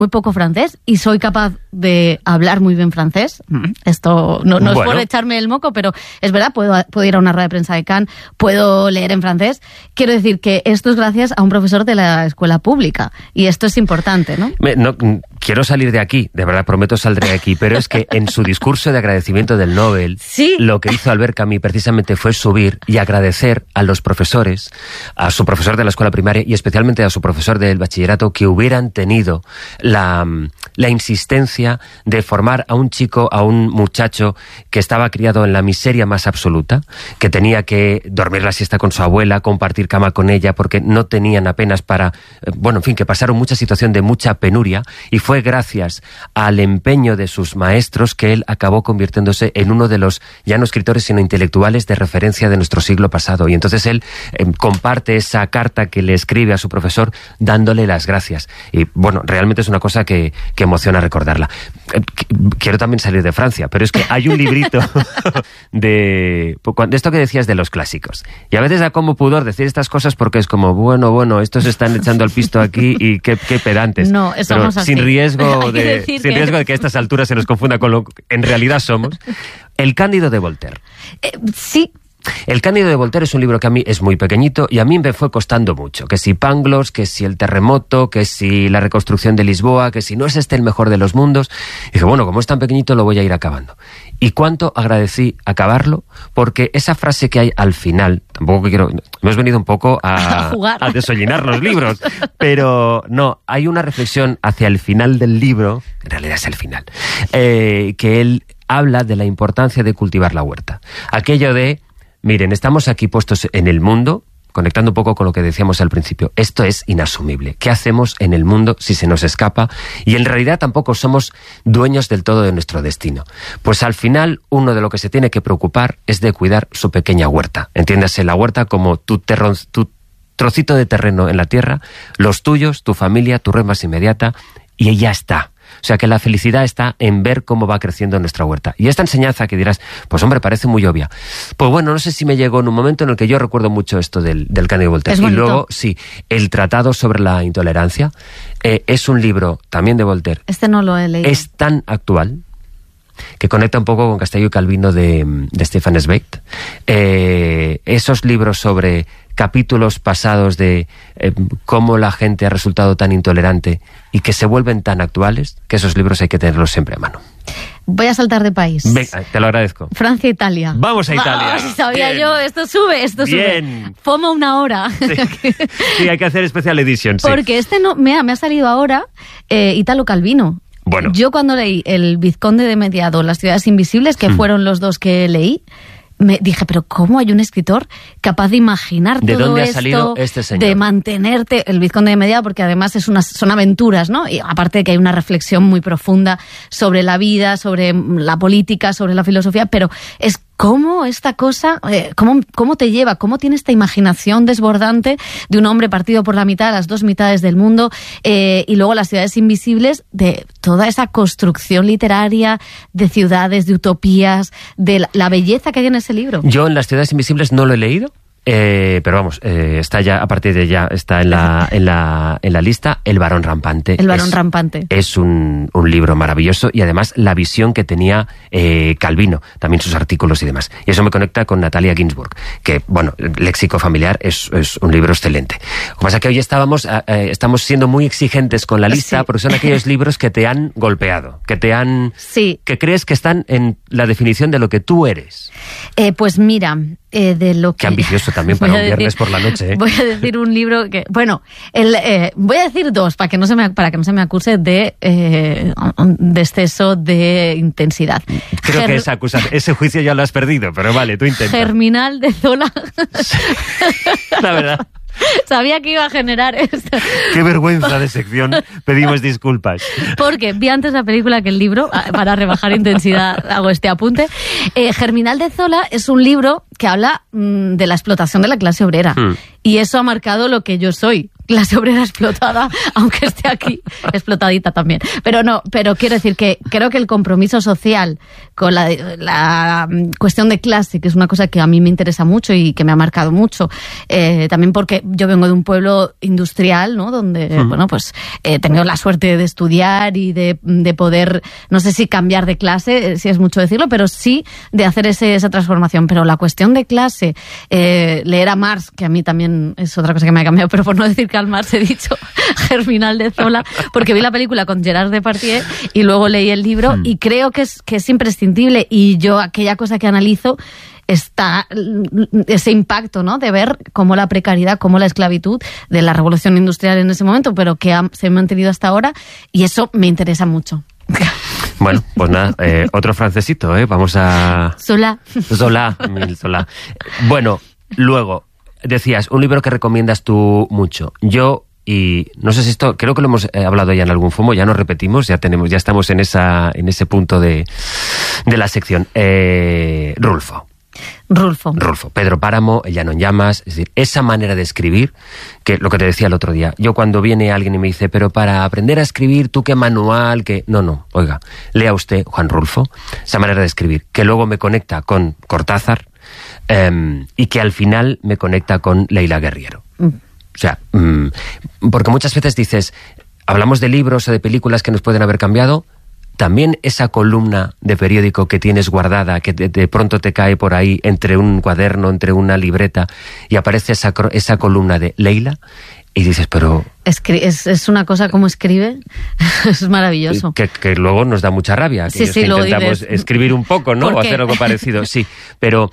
muy poco francés y soy capaz de hablar muy bien francés. Esto no es por echarme el moco, pero es verdad, puedo ir a una rueda de prensa de Cannes, puedo leer en francés. Quiero decir que esto es gracias a un profesor de la escuela pública y esto es importante, ¿no? Quiero salir de aquí, de verdad, prometo saldré de aquí, pero es que en su discurso de agradecimiento del Nobel, ¿sí? Lo que hizo Albert Camus precisamente fue subir y agradecer a los profesores, a su profesor de la escuela primaria y especialmente a su profesor del bachillerato, que hubieran tenido la insistencia de formar a un chico, a un muchacho que estaba criado en la miseria más absoluta, que tenía que dormir la siesta con su abuela, compartir cama con ella, porque no tenían apenas para... que pasaron mucha situación de mucha penuria, y fue gracias al empeño de sus maestros que él acabó convirtiéndose en uno de los, ya no escritores, sino intelectuales de referencia de nuestro siglo pasado. Y entonces él comparte esa carta que le escribe a su profesor dándole las gracias. Y realmente es una cosa que emociona recordarla. Quiero también salir de Francia, pero es que hay un librito de esto que decías de los clásicos. Y a veces da como pudor decir estas cosas porque es como, estos están echando el pisto aquí y qué pedantes. No, somos así. Sin riesgo de que a estas alturas se nos confunda con lo que en realidad somos. El Cándido de Voltaire. Sí. El Cándido de Voltaire es un libro que a mí es muy pequeñito y a mí me fue costando mucho. Que si Pangloss, que si el terremoto, que si la reconstrucción de Lisboa, que si no es este el mejor de los mundos. Y dije, como es tan pequeñito lo voy a ir acabando. Y cuánto agradecí acabarlo, porque esa frase que hay al final, tampoco quiero... Hemos venido un poco a desollinar los libros, pero no, hay una reflexión hacia el final del libro, en realidad es el final, que él habla de la importancia de cultivar la huerta. Aquello de... Miren, estamos aquí puestos en el mundo, conectando un poco con lo que decíamos al principio. Esto es inasumible. ¿Qué hacemos en el mundo si se nos escapa? Y en realidad tampoco somos dueños del todo de nuestro destino. Pues al final, uno de lo que se tiene que preocupar es de cuidar su pequeña huerta. Entiéndase la huerta como tu trocito de terreno en la tierra, los tuyos, tu familia, tu red más inmediata, y ya está. O sea que la felicidad está en ver cómo va creciendo nuestra huerta. Y esta enseñanza que dirás, parece muy obvia. Pues no sé si me llegó en un momento en el que yo recuerdo mucho esto del Cándido de Voltaire. Y luego, sí, el Tratado sobre la Intolerancia es un libro también de Voltaire. Este no lo he leído. Es tan actual que conecta un poco con Castelló y Calvino de Stefan Zweig. Esos libros sobre capítulos pasados de cómo la gente ha resultado tan intolerante y que se vuelven tan actuales, que esos libros hay que tenerlos siempre a mano. Voy a saltar de país. Venga, te lo agradezco. Francia e Italia. ¡Vamos a Italia! Si sabía bien. Yo, esto sube. FOMO una hora. Sí, hay que hacer special edition. Sí. Porque me ha salido ahora Italo Calvino. Bueno. Yo cuando leí El Vizconde de Mediado, Las ciudades invisibles, que fueron los dos que leí, me dije, pero ¿cómo hay un escritor capaz de imaginar ¿De todo dónde esto? Ha salido este señor? De mantenerte, El Vizconde de Mediado, porque además son aventuras, ¿no? Y aparte de que hay una reflexión muy profunda sobre la vida, sobre la política, sobre la filosofía, pero es cómo esta cosa, cómo te lleva, cómo tiene esta imaginación desbordante de un hombre partido por la mitad, las dos mitades del mundo, y luego Las ciudades invisibles, de toda esa construcción literaria de ciudades, de utopías, de la belleza que hay en ese libro. Yo en Las ciudades invisibles no lo he leído. Pero está ya, a partir de ya, está en la lista. El Barón Rampante. El Barón Rampante. Es un libro maravilloso y además la visión que tenía Calvino, también sus artículos y demás. Y eso me conecta con Natalia Ginsburg, que, el léxico familiar es un libro excelente. Lo que pasa es que hoy estamos siendo muy exigentes con la lista, sí, porque son aquellos libros que te han golpeado, que crees que están en la definición de lo que tú eres. Pues mira, de lo que... Qué ambicioso también para un viernes por la noche, ¿eh? Voy a decir un libro que... voy a decir dos para que no se me acuse de exceso de intensidad. Creo que ese juicio ya lo has perdido, pero vale, tú intenta. Germinal de Zola. La verdad. Sabía que iba a generar esto. Qué vergüenza de sección. Pedimos disculpas. Porque vi antes la película que el libro. Para rebajar intensidad hago este apunte. Germinal de Zola es un libro que habla de la explotación de la clase obrera. Y eso ha marcado lo que yo soy. Clase obrera explotada, aunque esté aquí explotadita también. Pero quiero decir que creo que el compromiso social con la cuestión de clase, que es una cosa que a mí me interesa mucho y que me ha marcado mucho, también porque yo vengo de un pueblo industrial, ¿no? Donde, bueno, pues he tenido la suerte de estudiar y de poder, no sé si cambiar de clase, si es mucho decirlo, pero sí de hacer esa transformación. Pero la cuestión de clase, leer a Marx, que a mí también es otra cosa que me ha cambiado, pero por no decir que Marx he dicho Germinal de Zola, porque vi la película con Gerard Depardieu y luego leí el libro y creo que es imprescindible, y yo aquella cosa que analizo está ese impacto, ¿no? De ver cómo la precariedad, cómo la esclavitud de la revolución industrial en ese momento, pero que se ha mantenido hasta ahora, y eso me interesa mucho. Bueno, pues nada, otro francesito, vamos a... Zola. Emile Zola. Bueno, luego... Decías, un libro que recomiendas tú mucho. Yo, y no sé si esto, creo que lo hemos hablado ya en algún FOMO, ya nos repetimos, ya estamos en ese punto de la sección. Rulfo, Pedro Páramo, El llano en llamas, es decir, esa manera de escribir, que lo que te decía el otro día, yo cuando viene alguien y me dice, pero para aprender a escribir, ¿tú qué manual? No, oiga, lea usted Juan Rulfo, esa manera de escribir, que luego me conecta con Cortázar, y que al final me conecta con Leila Guerriero. O sea, porque muchas veces dices, hablamos de libros o de películas que nos pueden haber cambiado, también esa columna de periódico que tienes guardada, que de pronto te cae por ahí entre un cuaderno, entre una libreta, y aparece esa columna de Leila, y dices, pero... Es una cosa como escribe, es maravilloso. Que luego nos da mucha rabia, que intentamos escribir un poco, ¿no? O hacer algo parecido, sí. Pero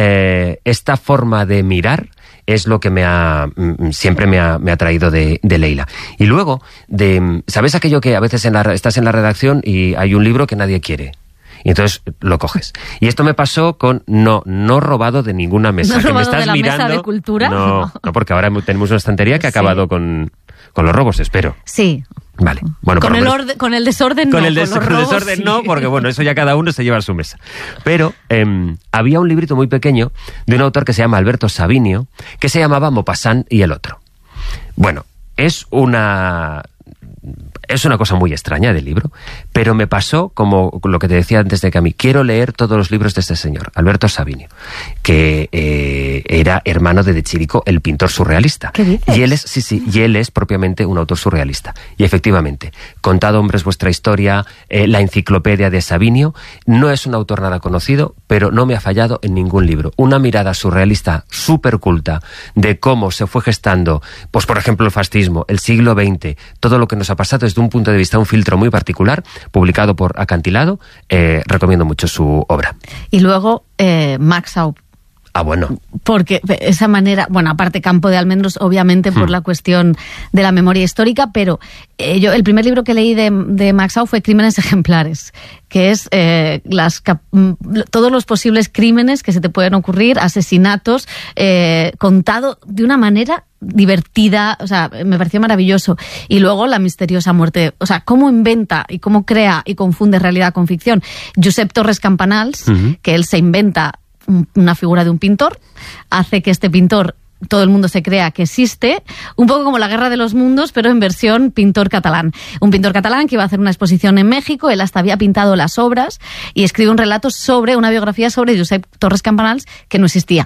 esta forma de mirar es lo que siempre me ha traído de Leila. Y luego, ¿sabes aquello que a veces estás en la redacción y hay un libro que nadie quiere? Y entonces lo coges. Y esto me pasó con no robado de ninguna mesa. ¿No que robado me estás de la mirando, mesa de cultura? No, porque ahora tenemos una estantería que ha acabado con los robos, espero. Sí. Vale. Bueno, con el desorden no. Con el desorden sí. No, porque bueno, eso ya cada uno se lleva a su mesa. Pero había un librito muy pequeño de un autor que se llama Alberto Savinio, que se llamaba Maupassant y el otro. Bueno, es una cosa muy extraña del libro, pero me pasó como lo que te decía antes de que a mí quiero leer todos los libros de este señor, Alberto Savinio, que era hermano de Chirico, el pintor surrealista. ¿Qué dices? Y él es propiamente un autor surrealista. Y efectivamente, Contad hombres vuestra historia, la enciclopedia de Savinio, no es un autor nada conocido, pero no me ha fallado en ningún libro. Una mirada surrealista súper culta de cómo se fue gestando, pues por ejemplo el fascismo, el siglo XX, todo lo que nos ha pasado desde un punto de vista, un filtro muy particular, publicado por Acantilado. Recomiendo mucho su obra. Y luego Max Aub. Ah, bueno. Porque esa manera, bueno, aparte Campo de Almendros, obviamente por la cuestión de la memoria histórica, pero yo el primer libro que leí de Max Aub fue Crímenes ejemplares, que es todos los posibles crímenes que se te pueden ocurrir, asesinatos, contado de una manera divertida, o sea, me pareció maravilloso. Y luego La misteriosa muerte, o sea, cómo inventa y cómo crea y confunde realidad con ficción. Josep Torres Campanals, que él se inventa una figura de un pintor, hace que este pintor todo el mundo se crea que existe, un poco como la Guerra de los Mundos, pero en versión pintor catalán. Un pintor catalán que iba a hacer una exposición en México, él hasta había pintado las obras y escribe un relato una biografía sobre Josep Torres Campanals que no existía.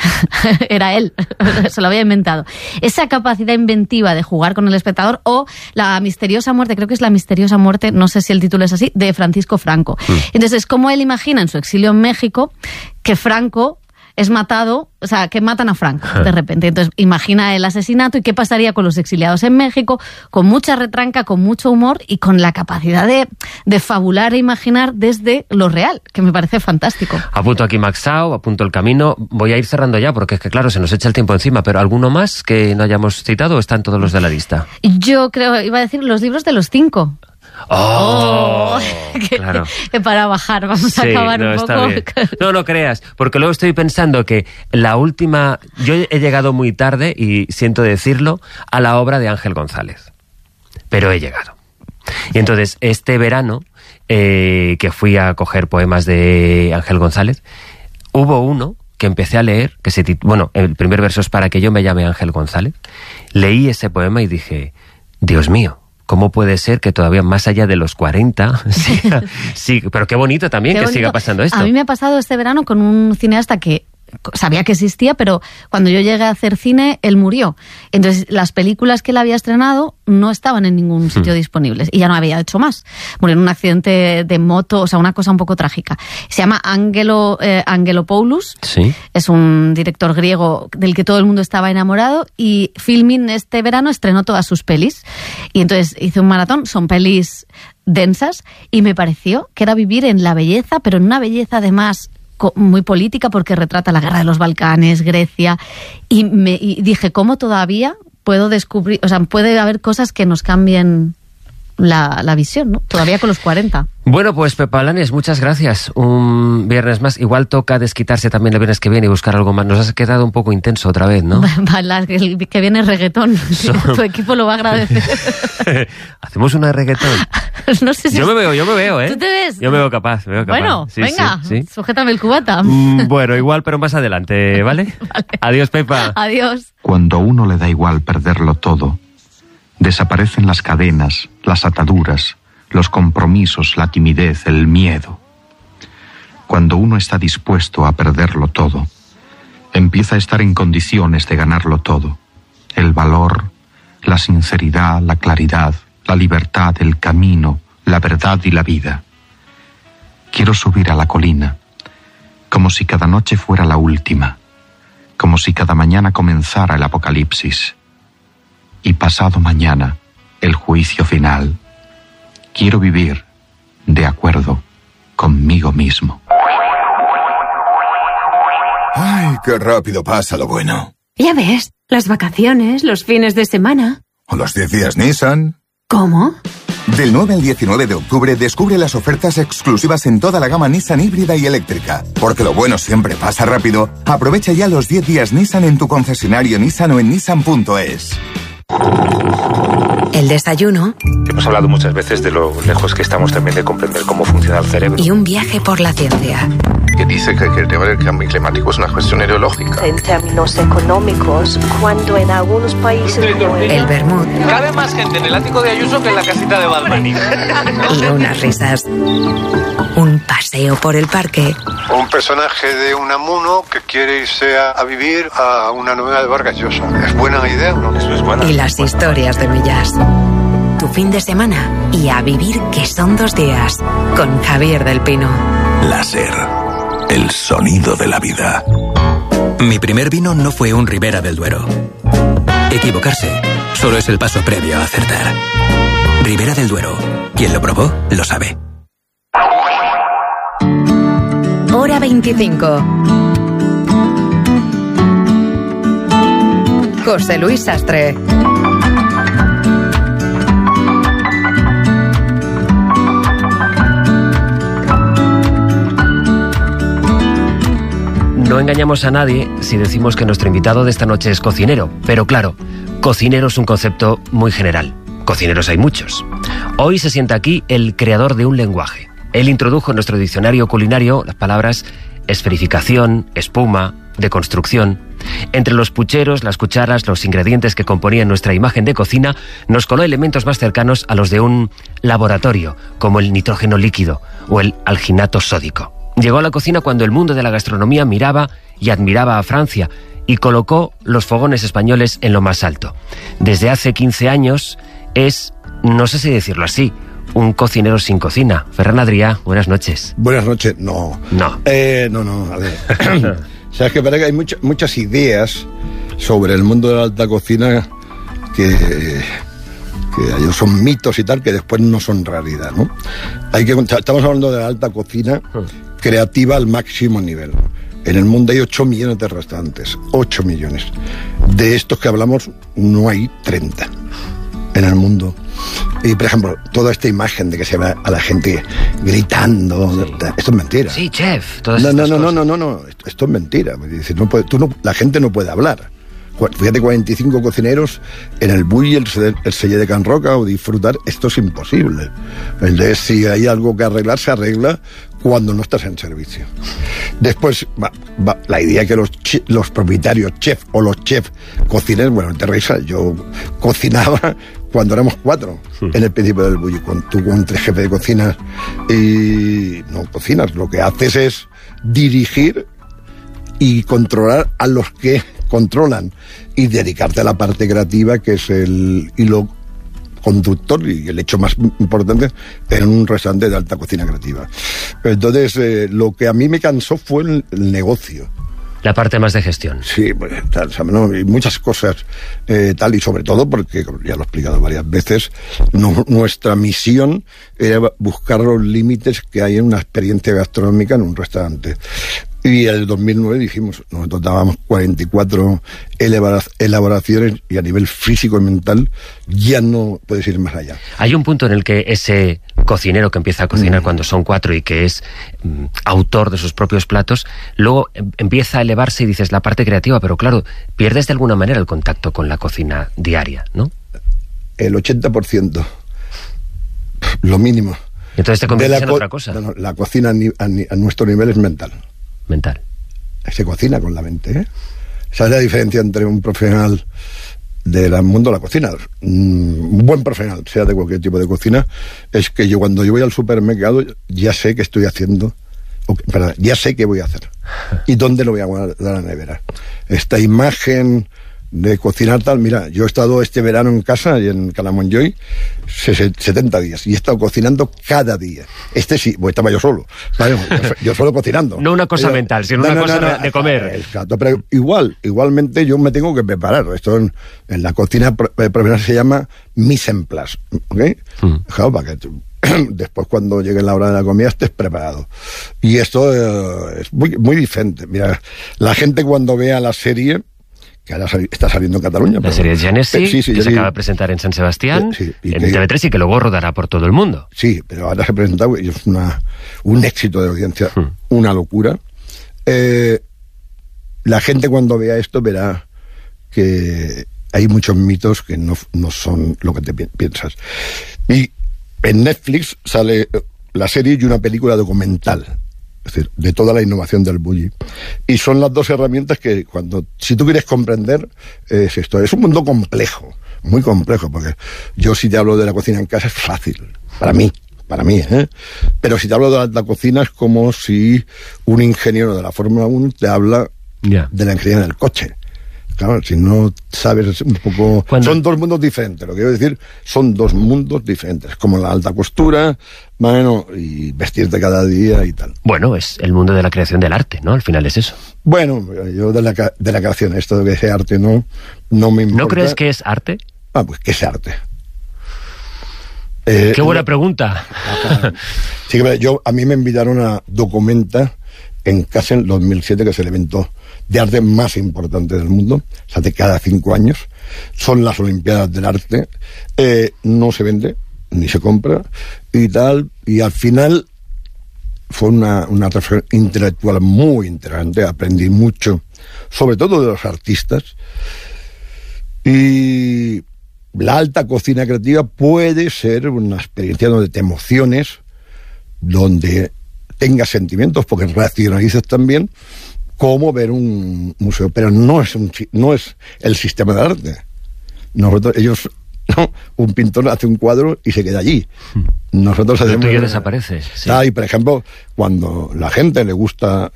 Era él, se lo había inventado. Esa capacidad inventiva de jugar con el espectador, o La misteriosa muerte, creo que es La misteriosa muerte, no sé si el título es así, de Francisco Franco. Entonces, como él imagina en su exilio en México que Franco es matado, o sea, que matan a Franco de repente. Entonces, imagina el asesinato y qué pasaría con los exiliados en México, con mucha retranca, con mucho humor y con la capacidad de fabular e imaginar desde lo real, que me parece fantástico. Apunto aquí Max Aub, apunto El camino. Voy a ir cerrando ya porque es que, claro, se nos echa el tiempo encima, pero ¿alguno más que no hayamos citado o están todos los de la lista? Yo creo, iba a decir los libros de los 5. Claro. Que para bajar vamos a acabar un poco. No creas, porque luego estoy pensando que la última, yo he llegado muy tarde, y siento decirlo, a la obra de Ángel González, pero he llegado. Y entonces este verano que fui a coger poemas de Ángel González, hubo uno que empecé a leer, el primer verso es para que yo me llame Ángel González. Leí ese poema y dije, Dios mío, ¿cómo puede ser que todavía más allá de los 40 sí, pero qué bonito también que siga pasando esto? A mí me ha pasado este verano con un cineasta que sabía que existía, pero cuando yo llegué a hacer cine, él murió. Entonces, las películas que él había estrenado no estaban en ningún sitio disponibles y ya no había hecho más. Murió en un accidente de moto, o sea, una cosa un poco trágica. Se llama Angelopoulos. Sí. Es un director griego del que todo el mundo estaba enamorado y Filmin este verano estrenó todas sus pelis. Y entonces hice un maratón, son pelis densas y me pareció que era vivir en la belleza, pero en una belleza además muy política porque retrata la guerra de los Balcanes, Grecia, y dije, ¿cómo todavía puedo descubrir, o sea, puede haber cosas que nos cambien la visión, ¿no? Todavía con los 40. Bueno, pues Pepa Blanes, muchas gracias. Un viernes más. Igual toca desquitarse también el viernes que viene y buscar algo más. Nos has quedado un poco intenso otra vez, ¿no? El que viene es reggaetón. Tu equipo lo va a agradecer. ¿Hacemos una de reggaetón? No sé si yo me veo, ¿eh? ¿Tú te ves? Yo me veo capaz. Bueno, sí, venga, sí. sujétame el cubata. Bueno, igual, pero más adelante, ¿vale? Vale. Adiós, Pepa. Adiós. Cuando a uno le da igual perderlo todo, desaparecen las cadenas, las ataduras, los compromisos, la timidez, el miedo. Cuando uno está dispuesto a perderlo todo, empieza a estar en condiciones de ganarlo todo. El valor, la sinceridad, la claridad, la libertad, el camino, la verdad y la vida. Quiero subir a la colina, como si cada noche fuera la última, como si cada mañana comenzara el apocalipsis. Y pasado mañana, el juicio final. Quiero vivir de acuerdo conmigo mismo. ¡Ay, qué rápido pasa lo bueno! Ya ves, las vacaciones, los fines de semana. ¿O los 10 días Nissan? ¿Cómo? Del 9 al 19 de octubre descubre las ofertas exclusivas en toda la gama Nissan híbrida y eléctrica. Porque lo bueno siempre pasa rápido. Aprovecha ya los 10 días Nissan en tu concesionario Nissan o en nissan.es. El desayuno. Hemos hablado muchas veces de lo lejos que estamos también de comprender cómo funciona el cerebro. Y un viaje por la ciencia. Que dice que el tema del cambio climático es una cuestión ideológica. En términos económicos, cuando en algunos países como el vermut. Cabe más gente en el ático de Ayuso que en la casita de Balmani. Y unas risas. Un paseo por el parque. Un personaje de Unamuno que quiere irse a vivir a una novela de Vargas Llosa. ¿Es buena idea o no? Eso es bueno. Y las historias de Millás. Tu fin de semana y a vivir que son 2 días. Con Javier del Pino. Láser. El sonido de la vida. Mi primer vino no fue un Ribera del Duero. Equivocarse solo es el paso previo a acertar. Ribera del Duero. Quien lo probó, lo sabe. Hora 25. José Luis Sastre. No engañamos a nadie si decimos que nuestro invitado de esta noche es cocinero, pero claro, cocinero es un concepto muy general. Cocineros hay muchos. Hoy se sienta aquí el creador de un lenguaje. Él introdujo en nuestro diccionario culinario las palabras esferificación, espuma, deconstrucción. Entre los pucheros, las cucharas, los ingredientes que componían nuestra imagen de cocina, nos coló elementos más cercanos a los de un laboratorio, como el nitrógeno líquido o el alginato sódico. Llegó a la cocina cuando el mundo de la gastronomía miraba y admiraba a Francia y colocó los fogones españoles en lo más alto. Desde hace 15 años es, no sé si decirlo así, un cocinero sin cocina. Ferran Adrià, buenas noches. Buenas noches, no. No. A ver. Sabes que parece que hay muchas ideas sobre el mundo de la alta cocina que son mitos y tal, que después no son realidad, ¿no? Estamos hablando de la alta cocina creativa al máximo nivel. En el mundo hay 8 millones de restaurantes, 8 millones. De estos que hablamos, no hay 30 en el mundo. Y, por ejemplo, toda esta imagen de que se ve a la gente gritando, sí. Esto es mentira. Sí, chef. No, esto es mentira. La gente no puede hablar. Fíjate, 45 cocineros en el Bulli, el Celler de Can Roca, o disfrutar, esto es imposible. Entonces, si hay algo que arreglar, se arregla cuando no estás en servicio. Después, la idea que los propietarios, chef o los chefs cocinen, bueno, te risa, yo cocinaba cuando éramos 4 en el principio del Bulli. Tú con 3 jefes de cocina y no cocinas, lo que haces es dirigir y controlar a los que controlan y dedicarte a la parte creativa, que es el hilo conductor y el hecho más importante en un restaurante de alta cocina creativa. Entonces, lo que a mí me cansó fue el negocio. La parte más de gestión. Sí, pues, tal, o sea, no, y muchas cosas, tal, y sobre todo porque, ya lo he explicado varias veces, nuestra misión era buscar los límites que hay en una experiencia gastronómica en un restaurante. Y en el 2009 dijimos, nosotros dábamos 44 elaboraciones y a nivel físico y mental ya no puedes ir más allá. Hay un punto en el que ese cocinero que empieza a cocinar cuando son 4 y que es autor de sus propios platos, luego empieza a elevarse y dices la parte creativa, pero claro, pierdes de alguna manera el contacto con la cocina diaria, ¿no? El 80%, lo mínimo. Entonces te conviertes en otra cosa. No, la cocina a nuestro nivel es mental. Mental. Se cocina con la mente, ¿eh? ¿Sabes la diferencia entre un profesional del mundo de la cocina? Un buen profesional, sea de cualquier tipo de cocina, es que cuando yo voy al supermercado ya sé qué estoy haciendo, ya sé qué voy a hacer y dónde lo voy a guardar a la nevera. Esta imagen de cocinar tal, mira, yo he estado este verano en casa y en Calamonjoy 70 días y he estado cocinando cada día. Sí, pues estaba yo solo, ¿vale? Yo solo cocinando. No una cosa mental, sino una cosa de comer. Exacto, pero igualmente yo me tengo que preparar. Esto en la cocina profesional se llama mise en place, ¿ok? Claro, para que después cuando llegue la hora de la comida estés preparado. Y esto es muy, muy diferente. Mira, la gente cuando vea la serie, que ahora está saliendo en Cataluña. La serie Genesi, que se acaba de presentar en San Sebastián, en TV3 y que luego rodará por todo el mundo. Sí, pero ahora se presenta y es un éxito de audiencia, una locura. La gente cuando vea esto verá que hay muchos mitos que no son lo que te piensas. Y en Netflix sale la serie y una película documental, es decir, de toda la innovación del Bulli. Y son las dos herramientas que si tú quieres comprender, es esto. Es un mundo complejo, muy complejo, porque yo si te hablo de la cocina en casa es fácil, para mí, ¿eh? Pero si te hablo de la alta cocina es como si un ingeniero de la Fórmula 1 te habla de la ingeniería del coche. Claro, si no sabes un poco... Son dos mundos diferentes, lo que quiero decir, son dos mundos diferentes, como la alta costura, bueno, y vestirte cada día y tal. Bueno, es el mundo de la creación del arte, ¿no? Al final es eso. Bueno, yo de la creación, esto de que sea arte no me importa. ¿No crees que es arte? Pues que es arte. Qué buena pregunta. Sí, a mí me invitaron a Documenta en Kassel 2007, que es el evento de arte más importante del mundo, se hace cada 5 años, son las Olimpiadas del Arte, no se vende, ni se compra, y tal, y al final fue una reflexión intelectual muy interesante, aprendí mucho, sobre todo de los artistas, y la alta cocina creativa puede ser una experiencia donde te emociones, donde tengas sentimientos, porque racionalices también, como ver un museo, pero no es el sistema del arte. Un pintor hace un cuadro y se queda allí. Nosotros hacemos... El tuyo desaparece. Sí. Y por ejemplo, cuando la gente le gusta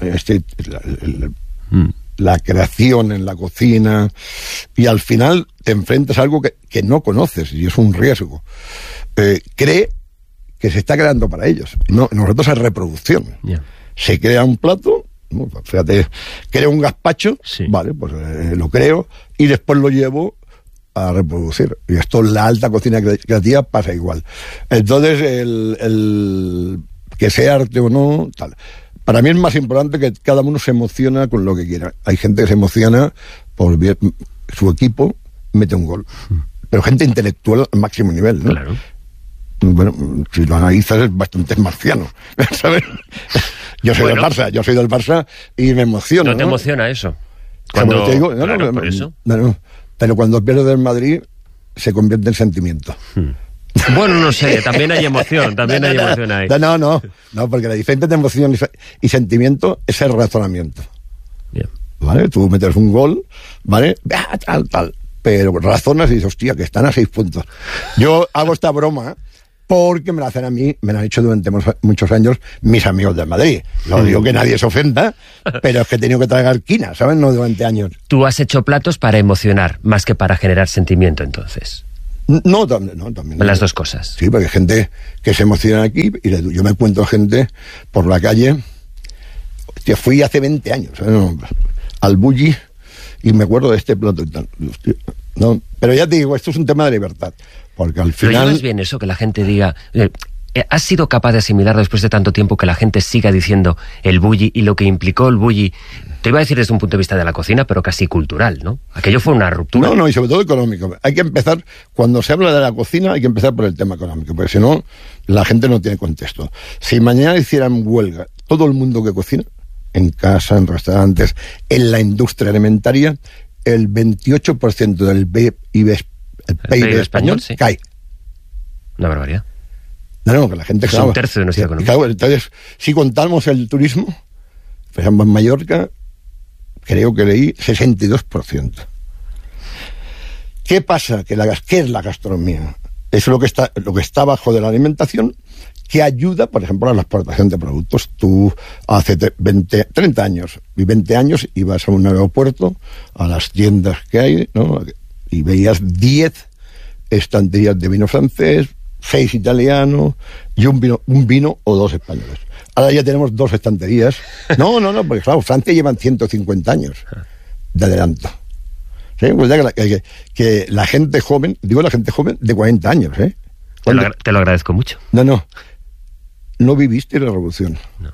la creación en la cocina, y al final te enfrentas a algo que no conoces, y es un riesgo. Cree que se está creando para ellos. No, nosotros es reproducción. Se crea un plato, fíjate, creo un gazpacho, vale, pues lo creo y después lo llevo a reproducir. Y esto en la alta cocina creativa pasa igual. Entonces, el que sea arte o no, tal. Para mí es más importante que cada uno se emociona con lo que quiera. Hay gente que se emociona por ver su equipo mete un gol. Pero gente intelectual al máximo nivel, ¿no? Claro. Bueno, si lo analizas es bastante marciano, ¿sabes? Yo soy del Barça y me emociona. ¿No te emociona eso? Cuando te digo, por eso. Pero cuando pierdes del Madrid se convierte en sentimiento. Bueno, no sé, también hay emoción, hay emoción ahí. No, porque la diferencia de emoción y sentimiento es el razonamiento. Bien. ¿Vale? Tú metes un gol, ¿vale? Tal. Pero razonas y dices, hostia, que están a 6 puntos. Yo hago esta broma porque me la hacen a mí, me la han hecho durante muchos años mis amigos de Madrid. No digo que nadie se ofenda, pero es que he tenido que tragar quina, ¿sabes? No durante años. Tú has hecho platos para emocionar, más que para generar sentimiento, entonces. No, también. Las dos cosas. Sí, porque hay gente que se emociona aquí, y yo me encuentro gente por la calle. Hostia, fui hace 20 años, al Bulli, y me acuerdo de este plato y tal. Hostia, no, pero ya te digo, esto es un tema de libertad. Porque al final... Pero llevas bien eso, que la gente diga... ¿Has sido capaz de asimilar después de tanto tiempo que la gente siga diciendo el bulli y lo que implicó el bulli? Te iba a decir desde un punto de vista de la cocina, pero casi cultural, ¿no? Aquello fue una ruptura. No, y sobre todo económico. Hay que empezar, cuando se habla de la cocina, hay que empezar por el tema económico, porque si no, la gente no tiene contexto. Si mañana hicieran huelga todo el mundo que cocina, en casa, en restaurantes, en la industria alimentaria, el 28% del PIB español sí. Cae. Una barbaridad. No, que la gente... Es un tercio de nuestra economía. Claro, entonces, si contamos el turismo, por ejemplo, en Mallorca, creo que leí 62%. ¿Qué pasa? ¿Qué es la gastronomía? Es lo que está bajo de la alimentación, que ayuda, por ejemplo, a la exportación de productos. Tú hace 30 años y 20 años ibas a un aeropuerto, a las tiendas que hay, ¿no? Y veías 10 estanterías de vino francés, 6 italianos y un vino o 2 españoles. Ahora ya tenemos 2 estanterías. No, porque claro, Francia llevan 150 años de adelanto. ¿Sí? Pues ya que la gente joven, digo la gente joven de 40 años, ¿eh? Te lo agradezco mucho. No viviste la revolución. No.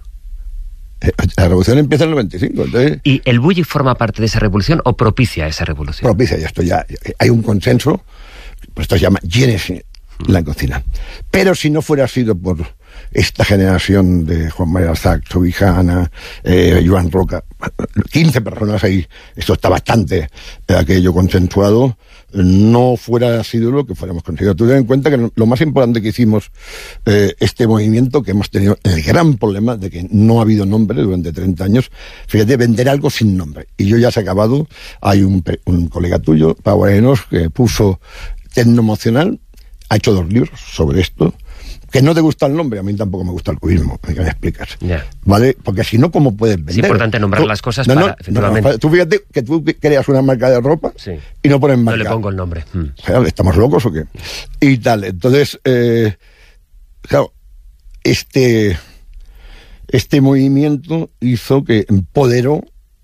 La revolución empieza en el 95. Entonces... ¿Y el bulli forma parte de esa revolución o propicia esa revolución? Propicia, y esto ya hay un consenso, pues esto se llama génesis la cocina. Pero si no fuera sido por esta generación de Juan María Arzac, Subijana, Joan Roca, 15 personas ahí, esto está bastante aquello consensuado, no fuera sido lo que fuéramos conseguido. Tú ten en cuenta que lo más importante que hicimos, este movimiento, que hemos tenido el gran problema de que no ha habido nombre durante 30 años, fíjate, vender algo sin nombre. Y yo ya se ha acabado, hay un colega tuyo, Pau Arenos, que puso Tecnoemocional, ha hecho 2 libros sobre esto. Que no te gusta el nombre, a mí tampoco me gusta el cubismo, ¿me explicas? Yeah. ¿Vale? Porque si no, ¿cómo puedes vender? Es importante nombrar las cosas efectivamente. Tú fíjate que tú creas una marca de ropa y no pones marca. No le pongo el nombre. ¿Estamos locos o qué? Y tal, entonces, claro, este movimiento hizo que empoderó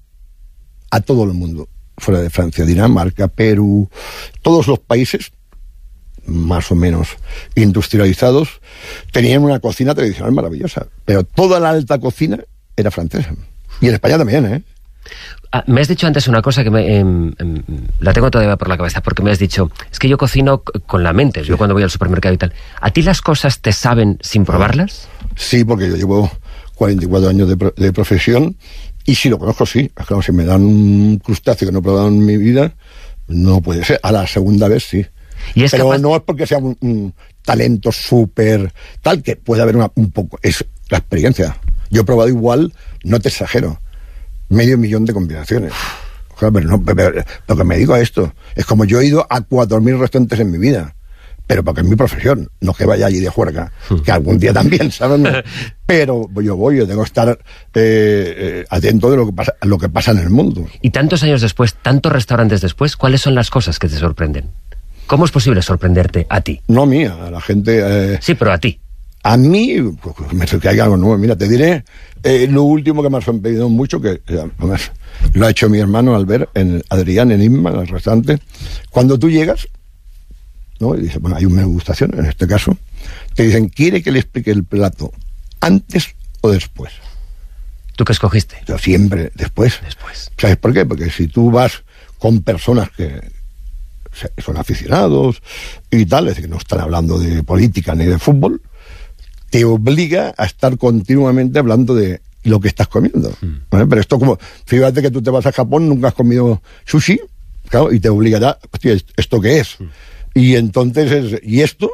a todo el mundo, fuera de Francia, Dinamarca, Perú, todos los países más o menos industrializados, tenían una cocina tradicional maravillosa, pero toda la alta cocina era francesa. Y en España también, ¿eh? Me has dicho antes una cosa que la tengo todavía por la cabeza, porque me has dicho, es que yo cocino con la mente, yo cuando voy al supermercado y tal. ¿A ti las cosas te saben sin probarlas? Sí, porque yo llevo 44 años de profesión, y si lo conozco, sí. Claro, si me dan un crustáceo que no he probado en mi vida, no puede ser. A la segunda vez, sí. Pero no es porque sea un talento súper tal, que puede haber un poco, es la experiencia. Yo he probado igual, no te exagero, 500.000 de combinaciones. Pero lo que me digo a esto es como yo he ido a 4.000 restaurantes en mi vida, pero porque es mi profesión, no que vaya allí de juerga, que algún día también, ¿sabes? No. Pero yo tengo que estar atento de lo que pasa en el mundo. Y tantos años después, tantos restaurantes después, ¿cuáles son las cosas que te sorprenden? ¿Cómo es posible sorprenderte a ti? No a mí, a la gente... Sí, pero a ti. A mí, pues, me sorprende algo nuevo. Mira, te diré lo último que me ha sorprendido mucho, que además lo ha hecho mi hermano Albert, Adrián, en Inma, en el restaurante. Cuando tú llegas, ¿no? Y dice, bueno, hay una degustación, en este caso, te dicen, ¿quiere que le explique el plato antes o después? ¿Tú qué escogiste? Yo siempre, después. ¿Sabes por qué? Porque si tú vas con personas que son aficionados y tal, es decir, que no están hablando de política ni de fútbol, te obliga a estar continuamente hablando de lo que estás comiendo. ¿Vale? Pero esto como, fíjate que tú te vas a Japón, nunca has comido sushi, claro, y te obligará, hostia, ¿esto qué es? Y entonces, y esto,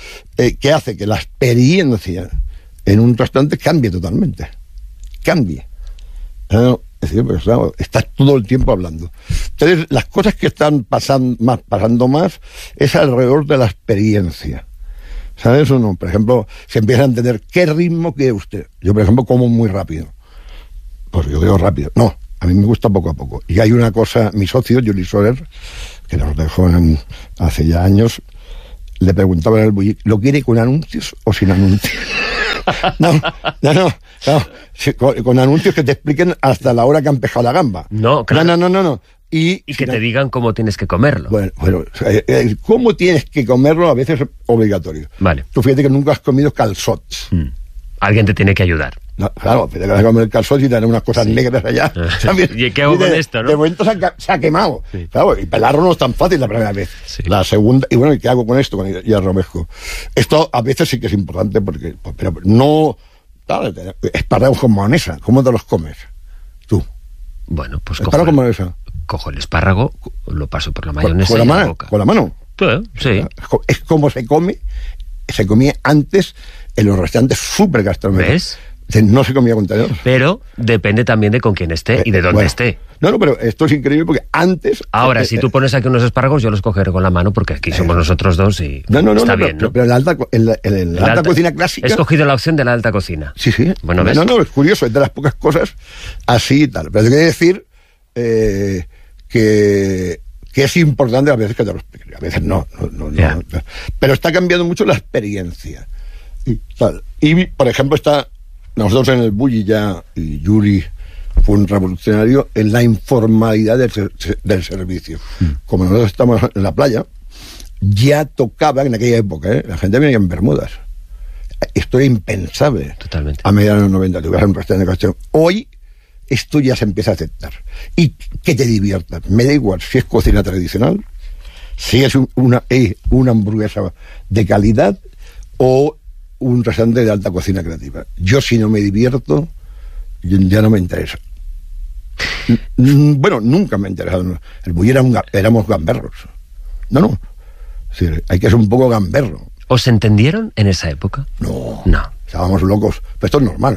que hace que la experiencia en un restaurante cambie totalmente. Cambie. Es decir, pues, claro, estás todo el tiempo hablando. Entonces, las cosas que están pasando más es alrededor de la experiencia. ¿Sabes o no? Por ejemplo, se empieza a entender qué ritmo quiere usted. Yo, por ejemplo, como muy rápido. Pues yo digo rápido. No, a mí me gusta poco a poco. Y hay una cosa, mi socio, Juli Soler, que nos dejó hace ya años, le preguntaba en el bulli, ¿lo quiere con anuncios o sin anuncios? No. Con anuncios que te expliquen hasta la hora que han pescado la gamba. No, claro. No. Y que te digan cómo tienes que comerlo. Bueno, cómo tienes que comerlo a veces es obligatorio. Vale. Tú fíjate que nunca has comido calzots. Alguien te tiene que ayudar. No, claro, te vas a comer calzots y te dan unas cosas negras allá. ¿Y qué hago con esto, no? De momento se ha quemado. Sí. Claro, y pelarlo no es tan fácil la primera vez. Sí. La segunda, y bueno, ¿y qué hago con esto? Y el romesco. Esto a veces sí que es importante porque, pero no, claro, espárragos con mayonesa. ¿Cómo te los comes? Tú. Bueno, pues espárragos con mayonesa. Cojo el espárrago, lo paso por la mayonesa con la boca. ¿Con la mano? Sí. Es como se comía antes en los restaurantes súper gastronómicos. ¿Ves? No se comía con tenedor. Pero depende también de con quién esté y de dónde esté. No, pero esto es increíble porque antes... Ahora, si tú pones aquí unos espárragos, yo los cogeré con la mano porque aquí somos nosotros dos y está bien, ¿no? Pero en la alta cocina clásica... He escogido la opción de la alta cocina. Sí. Bueno, ¿ves? No, es curioso, es de las pocas cosas así y tal. Pero te quiero decir que es importante a veces que te lo explique. A veces no. Pero está cambiando mucho la experiencia. Y tal. Y, por ejemplo, nosotros en el bulli ya, y Yuri fue un revolucionario en la informalidad del servicio. Como nosotros estamos en la playa, ya tocaba en aquella época, la gente venía en bermudas. Esto era impensable. Totalmente. A mediados de los 90, tú vas a un restaurante de Castellón. Hoy esto ya se empieza a aceptar. Y que te diviertas. Me da igual si es cocina tradicional, si es una hamburguesa de calidad o un restaurante de alta cocina creativa. Yo, si no me divierto, ya no me interesa. Bueno, nunca me ha interesado. El bulli éramos gamberros. No. Sí, hay que ser un poco gamberro. ¿Os entendieron en esa época? No. Estábamos locos. Pero esto es normal.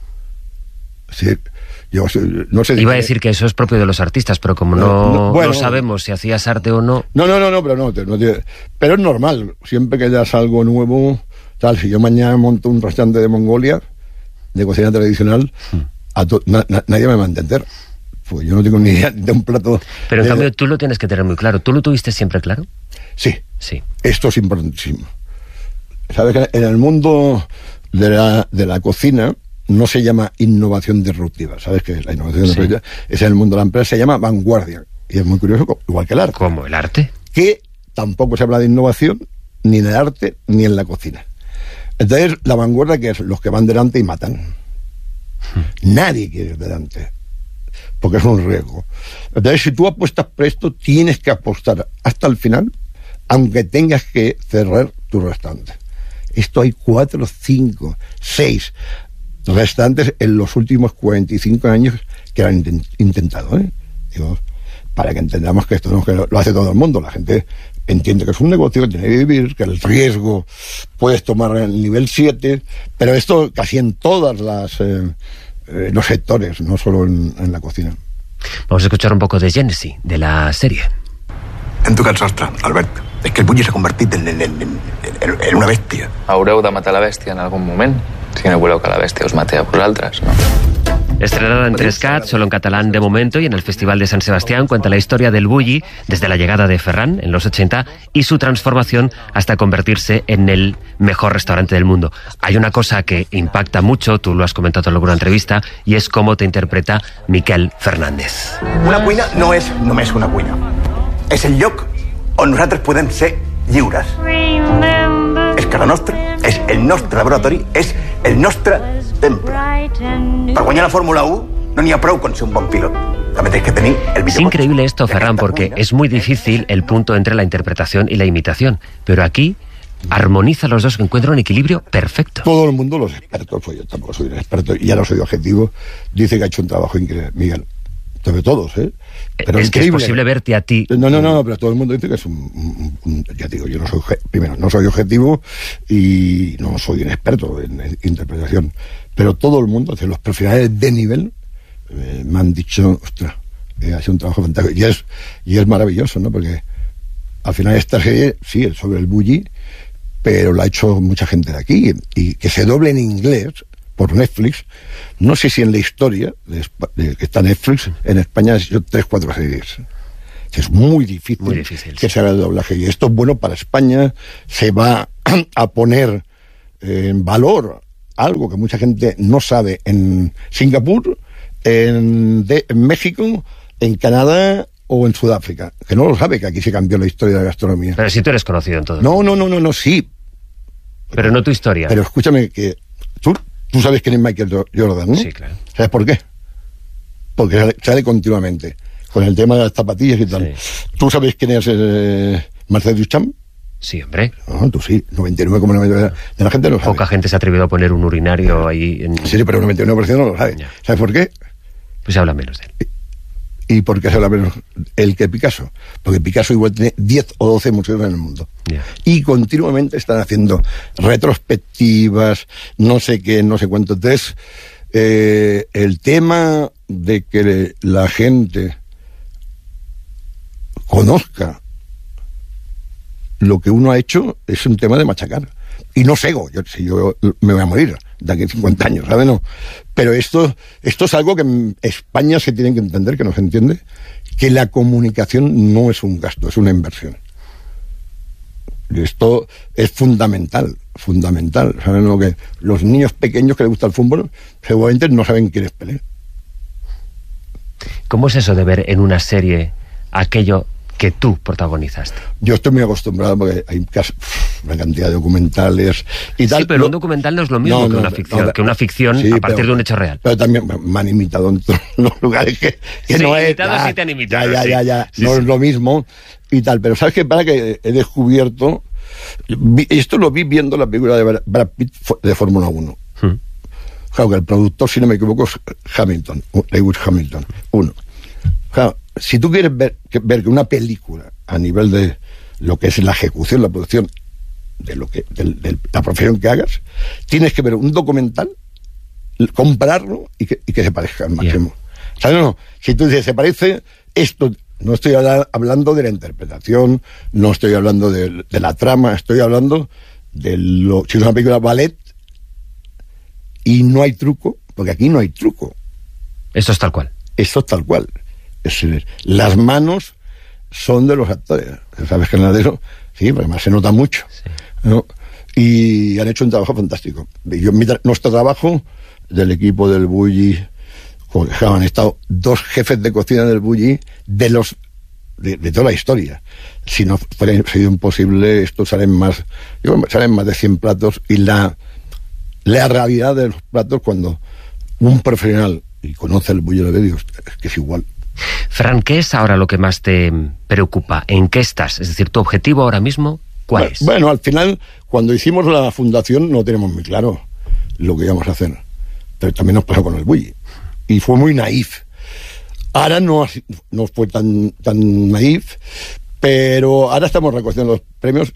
Sí, yo no sé. Iba a decir que eso es propio de los artistas, pero como no sabemos si hacías arte o no. No, pero es normal. Siempre que hayas algo nuevo, tal, si yo mañana monto un restaurante de Mongolia, de cocina tradicional, nadie me va a entender. Pues yo no tengo ni idea de un plato. Pero en cambio tú lo tienes que tener muy claro. ¿Tú lo tuviste siempre claro? Sí. Esto es importantísimo. Sabes que en el mundo de la cocina no se llama innovación disruptiva. ¿Sabes qué es la innovación disruptiva? Es en el mundo de la empresa, se llama vanguardia. Y es muy curioso, igual que el arte. ¿Cómo? ¿El arte? Que tampoco se habla de innovación ni en el arte ni en la cocina. Entonces, la vanguardia, que es los que van delante y matan. Nadie quiere ir delante, porque es un riesgo. Entonces, si tú apuestas por esto, tienes que apostar hasta el final, aunque tengas que cerrar tu restaurante. Esto hay 4, 5, 6 restaurantes en los últimos 45 años que lo han intentado, Digo, para que entendamos que esto no es que lo hace todo el mundo. La gente entiende que es un negocio, que tiene que vivir, que el riesgo puedes tomar el nivel 7, pero esto casi en todas los sectores, no solo en la cocina. Vamos a escuchar un poco de Genesis, de la serie. En tu cas sostre, Albert, és que el bulli s'ha convertit en una bèstia. Haureu de matar la bèstia en algun moment, si no voleu que la bèstia us mate a vosaltres, ¿no? Estrenada en 3CAT, solo en catalán de momento, y en el Festival de San Sebastián, cuenta la historia del bulli desde la llegada de Ferran en los 80 y su transformación hasta convertirse en el mejor restaurante del mundo. Hay una cosa que impacta mucho, tú lo has comentado en alguna entrevista, y es cómo te interpreta Miquel Fernández. Una cuina no és només una cuina. És el lloc on nosaltres podem ser lliures. És casa nostra, és el nostre laboratori, és el nostre temple. Per guanyar la Fórmula 1 no n'hi ha prou con ser un bon pilot. També tens que tenir el millor. Es increíble esto, Ferran, porque es muy difícil el punto entre la interpretación y la imitación, pero aquí armoniza los dos, encuentra un equilibrio perfecto. Todo el mundo, los expertos, pues yo tampoco soy un experto y ya no soy objetivo, dice que ha hecho un trabajo increíble, Miguel. de todos, ¿eh? Pero es que es posible verte a ti. No, pero todo el mundo dice que es ya digo, yo no soy, primero, no soy objetivo y no soy un experto en interpretación, pero todo el mundo, los profesionales de nivel, me han dicho, ostras, ha sido un trabajo fantástico, y es maravilloso, ¿no? Porque al final esta serie, sí, es sobre el bully, pero lo ha hecho mucha gente de aquí, y que se doble en inglés por Netflix. No sé si en la historia de que está Netflix, en España han sido 3-4 series. Es muy difícil que se haga el doblaje. Y esto es bueno para España. Se va a poner en valor algo que mucha gente no sabe en Singapur, en México, en Canadá o en Sudáfrica. Que no lo sabe, que aquí se cambió la historia de la gastronomía. Pero si tú eres conocido en todo. No, sí. Pero no tu historia. Pero escúchame, que tú sabes quién es Michael Jordan, ¿no? Sí, claro. ¿Sabes por qué? Porque sale continuamente, con el tema de las zapatillas y tal. Sí. ¿Tú sabes quién es Marcel Duchamp? Sí, hombre. No, tú sí, 99,99% de la gente lo sabe. Poca gente se ha atrevido a poner un urinario ahí en... Sí, pero el 99% no lo sabe. Ya. ¿Sabes por qué? Pues se habla menos de él. ¿Y por qué se habla menos él que Picasso? Porque Picasso igual tiene 10 o 12 museos en el mundo. Yeah. Y continuamente están haciendo retrospectivas, no sé qué, no sé cuánto. Entonces, el tema de que la gente conozca lo que uno ha hecho es un tema de machacar. Y no cego, yo me voy a morir de aquí a 50 años, ¿sabes? No. Pero esto es algo que en España se tiene que entender, que no se entiende, que la comunicación no es un gasto, es una inversión. Y esto es fundamental. ¿Saben lo que? Los niños pequeños que les gusta el fútbol seguramente no saben quién es Pelé. ¿Cómo es eso de ver en una serie aquello que tú protagonizaste? Yo estoy muy acostumbrado porque hay una cantidad de documentales y tal. Sí, pero un documental no es lo mismo que una ficción, que una ficción sí, a partir de un hecho real. Pero también me han imitado en todos los lugares que sí, no es. Sí te han imitado. Ya. No es lo mismo y tal. Pero ¿sabes qué? Para que he descubierto, esto lo vi viendo la película de Brad Pitt de Fórmula 1. Claro, que el productor, si no me equivoco, es Lewis Hamilton. Claro, si tú quieres ver que una película a nivel de lo que es la ejecución, la producción, de la profesión que hagas, tienes que ver un documental, compararlo y que se parezca al máximo. Yeah. ¿Sabes? No, si tú dices, se parece esto, no estoy hablando de la interpretación, no estoy hablando de la trama, estoy hablando si es una película ballet y no hay truco, porque aquí no hay truco. Esto es tal cual. Es decir, las manos son de los actores. ¿Sabes que nada de eso? Sí, porque además se nota mucho. Sí. ¿No? Y han hecho un trabajo fantástico. Nuestro trabajo del equipo del Bulli, han estado 2 jefes de cocina del Bulli de toda la historia. Si no fuera sido imposible, esto salen más de 100 platos y la realidad de los platos cuando un profesional y conoce el Bulli de Dios, es que es igual. Fran, ¿qué es ahora lo que más te preocupa? ¿En qué estás? Es decir, ¿tu objetivo ahora mismo cuál es? Bueno, al final, cuando hicimos la fundación no tenemos muy claro lo que íbamos a hacer. Pero también nos pasó con el Bulli. Y fue muy naif. Ahora no fue tan naif, pero ahora estamos recogiendo los premios,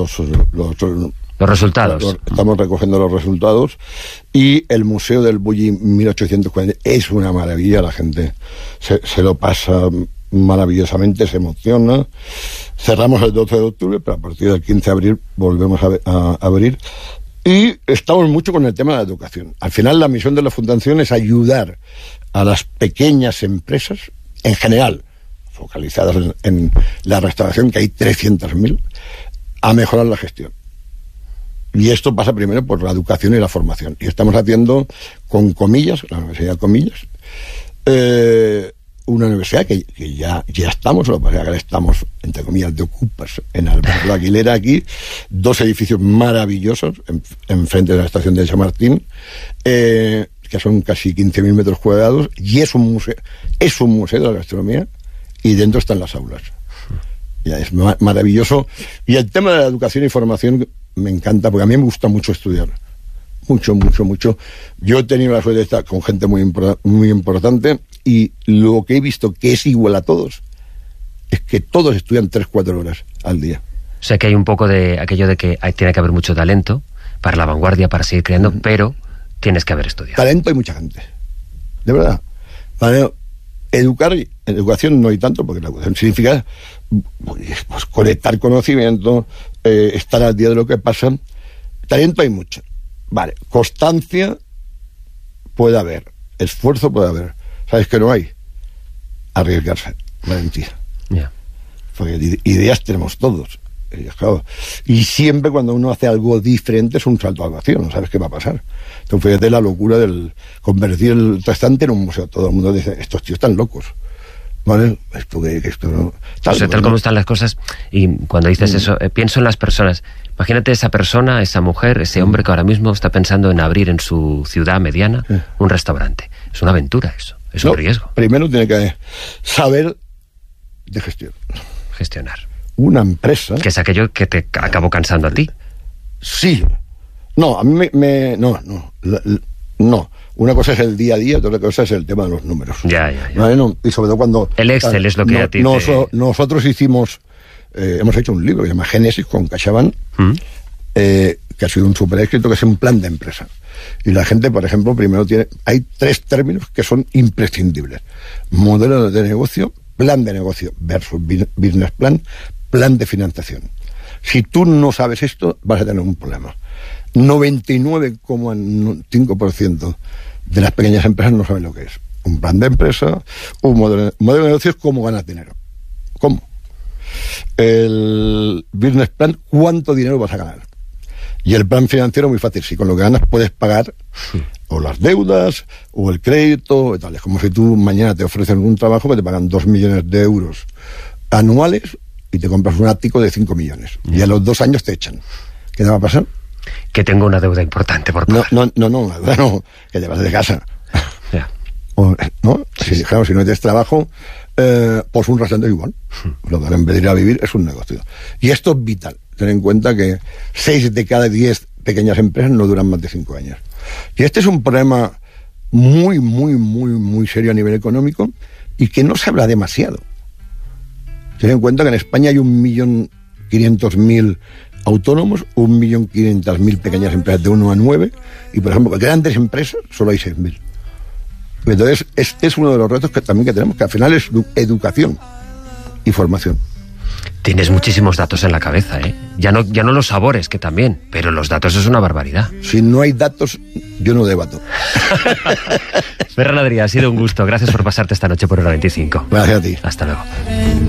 los resultados. Estamos recogiendo los resultados y el Museo del Bulli 1840 es una maravilla, la gente se lo pasa maravillosamente, se emociona. Cerramos el 12 de octubre, pero a partir del 15 de abril volvemos a abrir. Y estamos mucho con el tema de la educación. Al final la misión de la Fundación es ayudar a las pequeñas empresas, en general, focalizadas en la restauración, que hay 300.000, a mejorar la gestión. Y esto pasa primero por la educación y la formación. Y estamos haciendo, con comillas, la Universidad de Comillas, una universidad que ya estamos, lo que pasa es que ahora estamos, entre comillas, de ocupas en Alberto de Aguilera, aquí, 2 edificios maravillosos, enfrente de la estación de Chamartín, que son casi 15.000 metros cuadrados, y es un museo de la gastronomía, y dentro están las aulas. Ya es maravilloso. Y el tema de la educación y formación me encanta, porque a mí me gusta mucho estudiar. Mucho. Yo he tenido la suerte de estar con gente muy importante y lo que he visto que es igual a todos es que todos estudian 3-4 horas al día. O sea que hay un poco de aquello de que tiene que haber mucho talento para la vanguardia, para seguir creando, pero tienes que haber estudiado. Talento hay mucha gente, de verdad. Vale, educación no hay tanto, porque la educación significa pues, conectar conocimiento, estar al día de lo que pasa. Talento hay mucho. Vale, constancia puede haber, esfuerzo puede haber. ¿Sabes qué no hay? Arriesgarse, valentía. Yeah. Porque ideas tenemos todos. Claro. Y siempre cuando uno hace algo diferente es un salto al vacío, no sabes qué va a pasar. Entonces fíjate la locura del convertir el restaurante en un museo. Todo el mundo dice, estos tíos están locos, ¿vale? Esto no... Tal como están las cosas, y cuando dices eso, pienso en las personas. Imagínate esa persona, esa mujer, ese hombre que ahora mismo está pensando en abrir en su ciudad mediana un restaurante. Es una aventura eso, es un riesgo. Primero tiene que saber de gestión. Gestionar. Una empresa... Que es aquello que te acabó cansando a ti. Sí. No, a mí no. Una cosa es el día a día, otra cosa es el tema de los números. Ya. ¿Vale? No, y sobre todo cuando... El Excel es lo que a ti nosotros hicimos... hemos hecho un libro que se llama Génesis con CaixaBank, que ha sido un super éxito, que es un plan de empresa. Y la gente, por ejemplo, primero hay 3 términos que son imprescindibles. Modelo de negocio, plan de negocio versus business plan, plan de financiación. Si tú no sabes esto, vas a tener un problema. 99,5% de las pequeñas empresas no saben lo que es. Un plan de empresa, un modelo de negocio es cómo ganas dinero. ¿Cómo? El business plan, ¿cuánto dinero vas a ganar? Y el plan financiero, muy fácil. Si con lo que ganas puedes pagar o las deudas o el crédito y tal. Es como si tú mañana te ofrecen un trabajo que te pagan 2 millones de euros anuales y te compras un ático de 5 millones. Y a los 2 años te echan. ¿Qué te va a pasar? Que tengo una deuda importante por pagar. No, que te vas de casa. Yeah. ¿No? Sí. Claro, si no tienes trabajo, pues un restaurante igual. Lo que en vez de ir a vivir es un negocio. Y esto es vital. Ten en cuenta que 6 de cada 10 pequeñas empresas no duran más de 5 años. Y este es un problema muy, muy, muy, muy serio a nivel económico y que no se habla demasiado. Ten en cuenta que en España hay 1.500.000 autónomos, 1.500.000 pequeñas empresas de 1 a 9, y por ejemplo, grandes empresas solo hay 6.000. Entonces, este es uno de los retos que también que tenemos, que al final es educación y formación. Tienes muchísimos datos en la cabeza, ¿eh? Ya no los sabores, que también, pero los datos es una barbaridad. Si no hay datos, yo no debato. Ferran Adrià, ha sido un gusto. Gracias por pasarte esta noche por Hora 25. Gracias a ti. Hasta luego.